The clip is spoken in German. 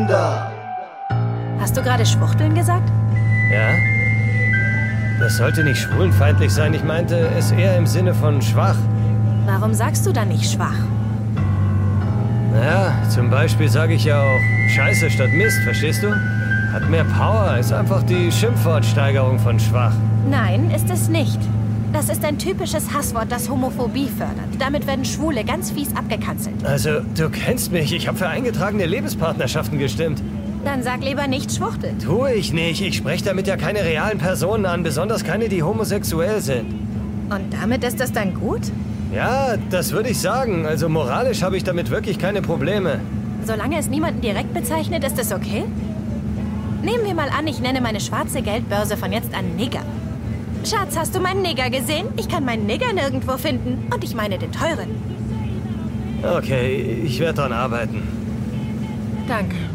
Kinder. Hast du gerade Schwuchteln gesagt? Ja? Das sollte nicht schwulenfeindlich sein. Ich meinte es eher im Sinne von schwach. Warum sagst du dann nicht schwach? Naja, zum Beispiel sage ich ja auch Scheiße statt Mist, verstehst du? Hat mehr Power, ist einfach die Schimpfwortsteigerung von schwach. Nein, ist es nicht. Das ist ein typisches Hasswort, das Homophobie fördert. Damit werden Schwule ganz fies abgekanzelt. Also, du kennst mich. Ich habe für eingetragene Lebenspartnerschaften gestimmt. Dann sag lieber nicht Schwuchtel. Tue ich nicht. Ich spreche damit ja keine realen Personen an, besonders keine, die homosexuell sind. Und damit ist das dann gut? Ja, das würde ich sagen. Also moralisch habe ich damit wirklich keine Probleme. Solange es niemanden direkt bezeichnet, ist es okay? Nehmen wir mal an, ich nenne meine schwarze Geldbörse von jetzt an Nigger. Schatz, hast du meinen Nigger gesehen? Ich kann meinen Nigger nirgendwo finden. Und ich meine den teuren. Okay, ich werde dran arbeiten. Danke.